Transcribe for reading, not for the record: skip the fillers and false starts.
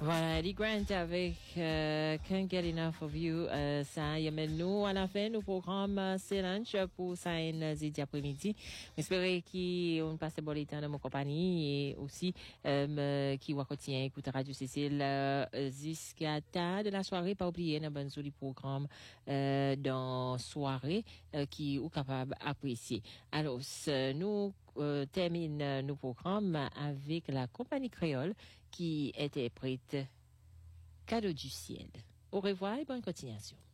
Voilà, Lee Grant avec Can't Get Enough of You. Ça y amène nous à la fin du programme C'est lunch pour ça jeudi après-midi. J'espère qu'on passe bon temps dans mon compagnie et aussi qui va continuer à écouter Radio Cécile jusqu'à tard de la soirée. Pas oublier dans bonne du programme dans soirée qui est capable d'apprécier. Alors, nous termine nos programmes avec la compagnie créole qui interprète Cadeau du ciel. Au revoir et bonne continuation.